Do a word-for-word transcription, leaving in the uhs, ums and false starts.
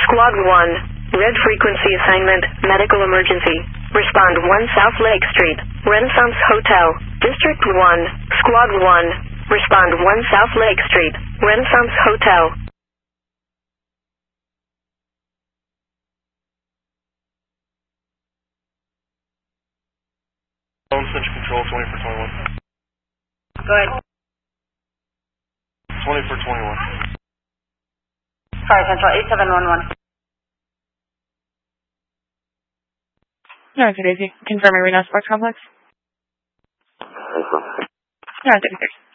Squad one, red frequency assignment, medical emergency. Respond one South Lake Street, Renaissance Hotel, District one, Squad one. Respond one South Lake Street, Renaissance Hotel. Central Control, twenty-four twenty-one. Go ahead. twenty-four twenty-one. Fire Central, eight seven one one. No, it's Daisy. Confirming Reno Sports Complex. Thanks, man. No, it's thirty-six.